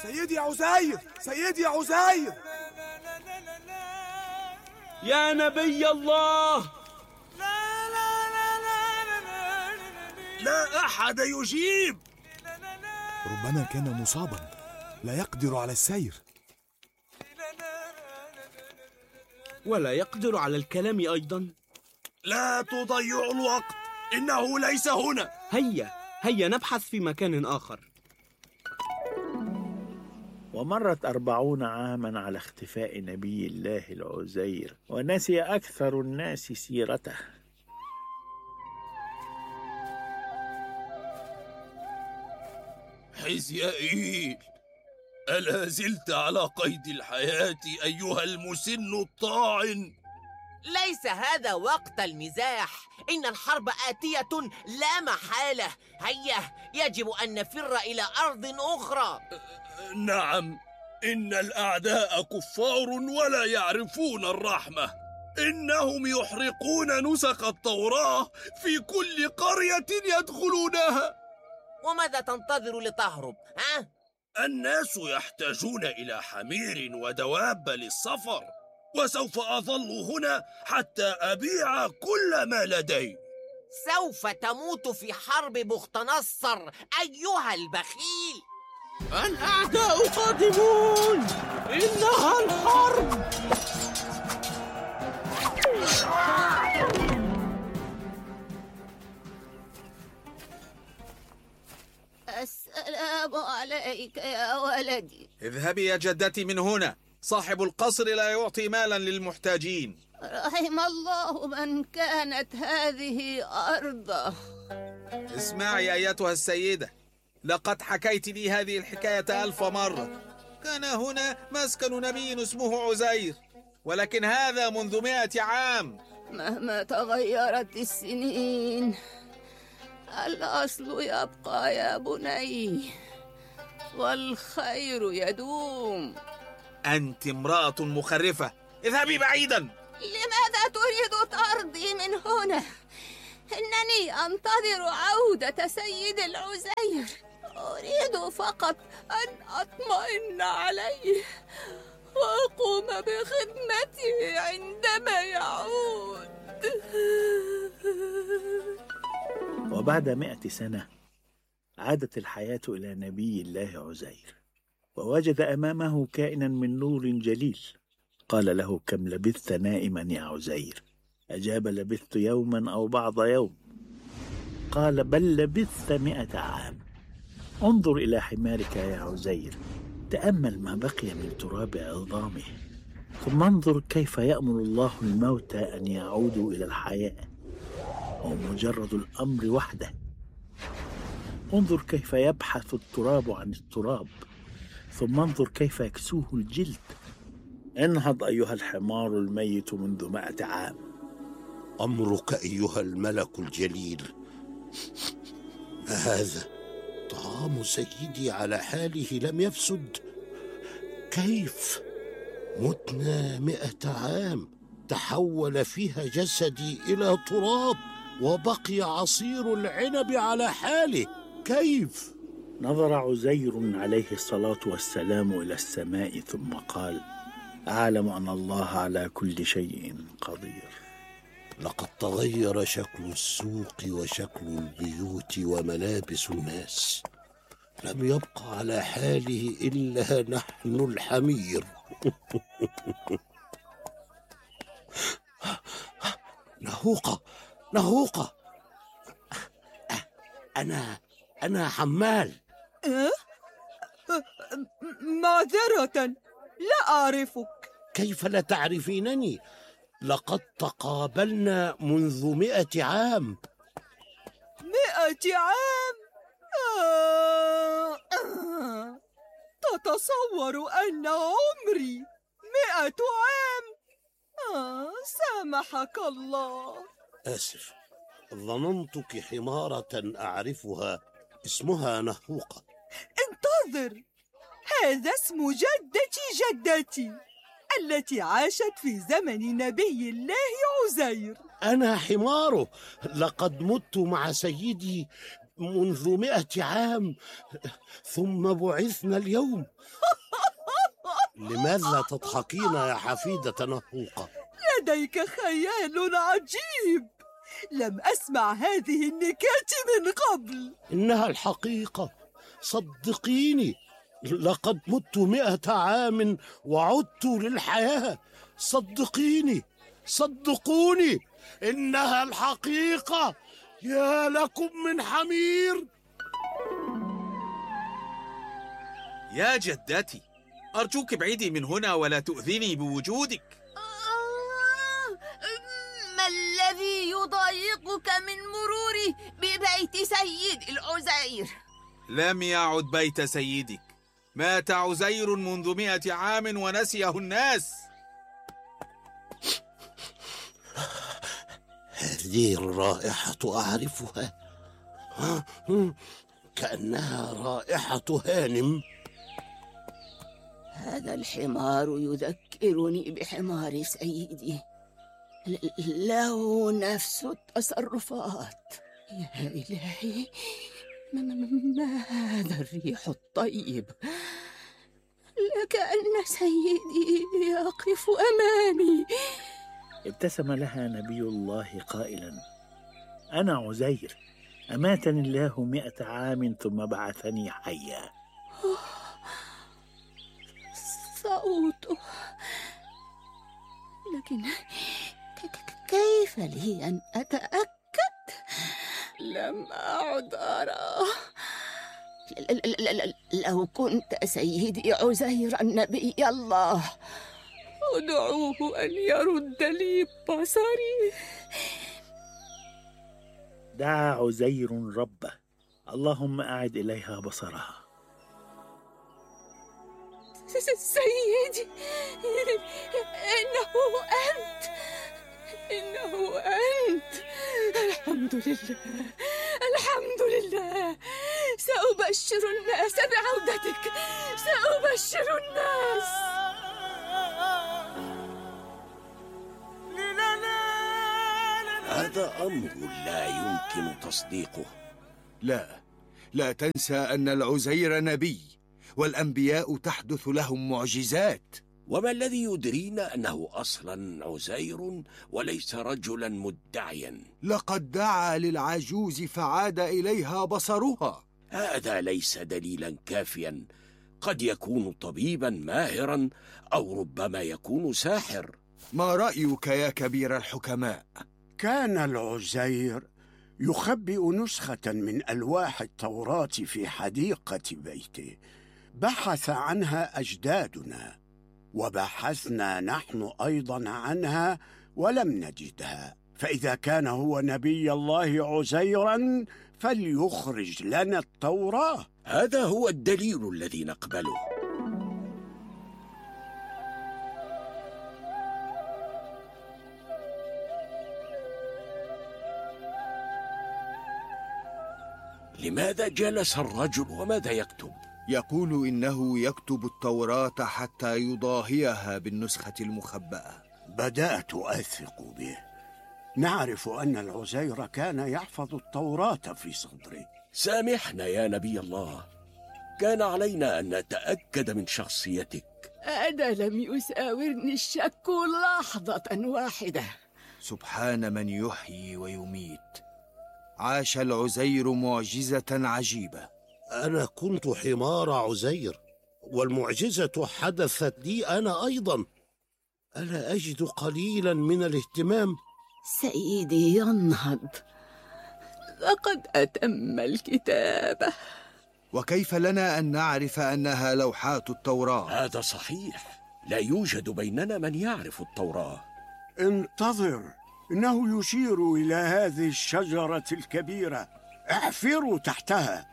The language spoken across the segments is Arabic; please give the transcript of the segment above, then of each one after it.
سيدي عزير، سيدي عزير. يا نبي الله. لا أحد يجيب. ربما كان مصابا لا يقدر على السير، ولا يقدر على الكلام أيضا. لا تضيعوا الوقت، إنه ليس هنا. هيا نبحث في مكان آخر. ومرت 40 عاما على اختفاء نبي الله العزير، ونسي أكثر الناس سيرته. حزيائيل، ألا زلت على قيد الحياة أيها المسن الطاعن؟ ليس هذا وقت المزاح، إن الحرب آتية لا محالة. هيا، يجب أن نفر إلى أرض أخرى. نعم، إن الأعداء كفار ولا يعرفون الرحمة. إنهم يحرقون نسخ التوراة في كل قرية يدخلونها. وماذا تنتظر لتهرب؟ الناس يحتاجون إلى حمير ودواب للسفر، وسوف أظل هنا حتى أبيع كل ما لدي. سوف تموت في حرب بخت نصر أيها البخيل. الأعداء قادمون، إنها الحرب. السلام عليك يا ولدي. اذهبي يا جدتي من هنا، صاحب القصر لا يعطي مالا للمحتاجين. رحم الله من كانت هذه أرضه. اسمعي أيتها السيدة، لقد حكيت لي هذه الحكاية 1000 مرة. كان هنا مسكن نبي اسمه عزير، ولكن هذا منذ 100 عام. مهما تغيرت السنين الأصل يبقى يا بني، والخير يدوم. أنت امرأة مخرفة، اذهبي بعيدا. لماذا تريد طردي من هنا؟ إنني أنتظر عودة سيد العزير، أريد فقط أن أطمئن عليه وأقوم بخدمته عندما يعود. وبعد 100 سنة عادت الحياة إلى نبي الله عزير، ووجد أمامه كائنا من نور جليل. قال له: كم لبثت نائما يا عزير؟ أجاب: لبثت يوما أو بعض يوم. قال: بل لبثت 100 عام. انظر إلى حمارك يا عزير، تأمل ما بقي من تراب عظامه، ثم انظر كيف يأمر الله الموتى أن يعودوا إلى الحياة، ومجرد الأمر وحده. انظر كيف يبحث التراب عن التراب، ثم انظر كيف يكسوه الجلد. انهض أيها الحمار الميت منذ 100 عام. أمرك أيها الملك الجليل. ما هذا؟ طعام سيدي على حاله لم يفسد. كيف؟ متنا 100 عام تحول فيها جسدي إلى تراب، وبقي عصير العنب على حاله. كيف؟ نظر عزير عليه الصلاة والسلام إلى السماء ثم قال: أعلم أن الله على كل شيء قدير. لقد تغير شكل السوق وشكل البيوت وملابس الناس، لم يبق على حاله إلا نحن الحمير. نهوقة، نهوقة، أنا حمال. معذرة، لا أعرفك. كيف لا تعرفينني؟ لقد تقابلنا منذ 100 عام. 100 عام؟ تتصور أن عمري 100 عام؟ سامحك الله. آسف، ظننتك حمارة أعرفها، اسمها نهوقة. انتظر، هذا اسم جدتي التي عاشت في زمن نبي الله عزير. أنا حماره، لقد مت مع سيدي منذ 100 عام ثم بعثنا اليوم. لماذا تضحكين يا حفيدة نهوقة؟ لديك خيال عجيب، لم أسمع هذه النكات من قبل. إنها الحقيقة، صدقيني، لقد مت 100 عام وعدت للحياة. صدقيني، صدقوني، إنها الحقيقة. يا لكم من حمير. يا جدتي، أرجوك ابعدي من هنا ولا تؤذيني بوجودك. ما الذي يضايقك من مروري ببيت سيد العزير؟ لم يعد بيت سيدك، مات عزير منذ 100 عام ونسيه الناس. هذه الرائحة أعرفها، كأنها رائحة هانم. هذا الحمار يذكرني بحمار سيدي، له نفس التصرفات. يا إلهي، ما هذا الريح الطيب؟ لكأن سيدي يقف أمامي. ابتسم لها نبي الله قائلا: أنا عزير، أماتني الله 100 عام ثم بعثني حيا. صوته، لكن كيف لي أن أتأكد؟ لم أعد أراه. لو كنت سيدي عزير نبي الله، أدعوه أن يرد لي بصري. دعا عزير ربه: اللهم أعد إليها بصرها. سيدي، إنه أنت، إنه أنت. الحمد لله، الحمد لله. سأبشر الناس بعودتك، سأبشر الناس. هذا أمر لا يمكن تصديقه. لا تنسى أن العزير نبي، والأنبياء تحدث لهم معجزات. وما الذي يدرينا أنه أصلا عزير وليس رجلا مدعيا؟ لقد دعا للعجوز فعاد إليها بصرها. هذا ليس دليلا كافيا، قد يكون طبيبا ماهرا أو ربما يكون ساحر. ما رأيك يا كبير الحكماء؟ كان العزير يخبئ نسخة من ألواح التوراة في حديقة بيته، بحث عنها أجدادنا وبحثنا نحن أيضا عنها ولم نجدها. فإذا كان هو نبي الله عزيرا فليخرج لنا التوراة. هذا هو الدليل الذي نقبله. لماذا جلس الرجل وماذا يكتب؟ يقول إنه يكتب التوراة حتى يضاهيها بالنسخة المخبأة. بدأت أثق به. نعرف أن العزير كان يحفظ التوراة في صدره. سامحنا يا نبي الله، كان علينا أن نتأكد من شخصيتك. أنا لم يساورني الشك لحظة واحدة. سبحان من يحيي ويميت. عاش العزير معجزة عجيبة. أنا كنت حمار عزير، والمعجزة حدثت لي أنا أيضا. ألا أجد قليلا من الاهتمام؟ سيدي ينهض، لقد أتم الكتابة. وكيف لنا أن نعرف أنها لوحات التوراة؟ هذا صحيح، لا يوجد بيننا من يعرف التوراة. انتظر، إنه يشير إلى هذه الشجرة الكبيرة، احفروا تحتها.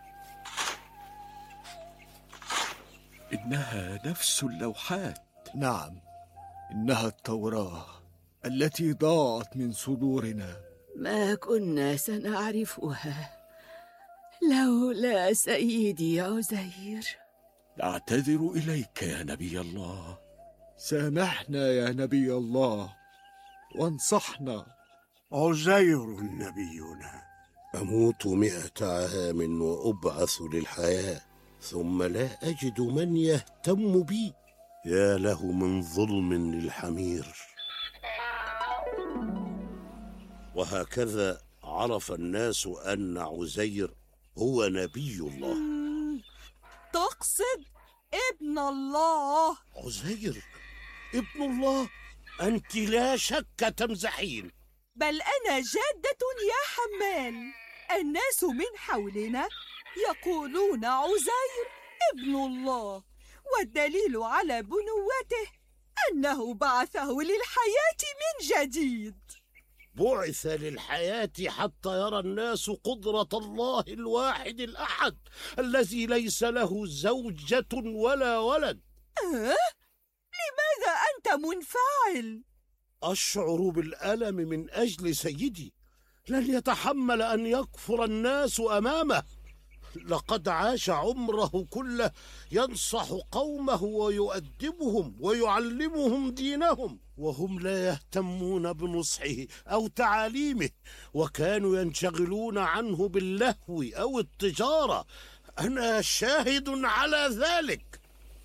إنها نفس اللوحات. نعم، إنها التوراة التي ضاعت من صدورنا. ما كنا سنعرفها لولا سيدي عزير. أعتذر إليك يا نبي الله. سامحنا يا نبي الله وانصحنا. عزير نبينا، أموت 100 عام وأبعث للحياة، ثم لا أجد من يهتم بي. يا له من ظلم للحمير. وهكذا عرف الناس أن عزير هو نبي الله. تقصد ابن الله؟ عزير ابن الله؟ أنت لا شك تمزحين. بل أنا جادة يا حمال. الناس من حولنا يقولون عزير ابن الله، والدليل على بنوته أنه بعثه للحياة من جديد. بعث للحياة حتى يرى الناس قدرة الله الواحد الأحد الذي ليس له زوجة ولا ولد. لماذا أنت منفعل؟ أشعر بالألم من أجل سيدي، لن يتحمل أن يكفر الناس أمامه. لقد عاش عمره كله ينصح قومه ويؤدبهم ويعلمهم دينهم، وهم لا يهتمون بنصحه أو تعاليمه، وكانوا ينشغلون عنه باللهو أو التجارة. أنا شاهد على ذلك.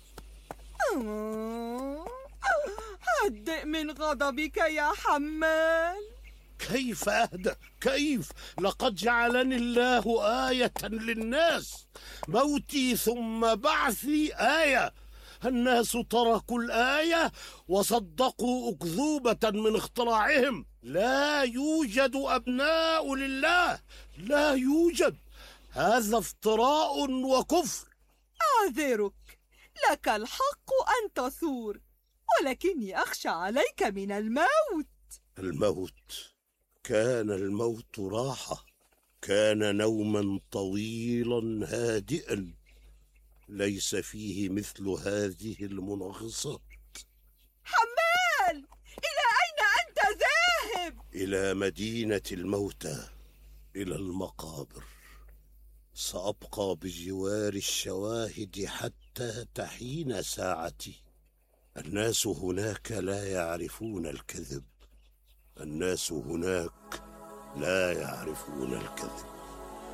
هدئ من غضبك يا حمال. كيف أهدأ؟ كيف؟ لقد جعلني الله آية للناس. موتي ثم بعثي آية. الناس تركوا الآية وصدقوا أكذوبة من اختراعهم. لا يوجد أبناء لله، لا يوجد. هذا افتراء وكفر. أعذرك، لك الحق أن تثور، ولكني أخشى عليك من الموت. الموت؟ كان الموت راحة، كان نوما طويلا هادئا ليس فيه مثل هذه المنغصات. حمال، إلى أين أنت ذاهب؟ إلى مدينة الموتى، إلى المقابر. سأبقى بجوار الشواهد حتى تحين ساعتي. الناس هناك لا يعرفون الكذب، الناس هناك لا يعرفون الكذب.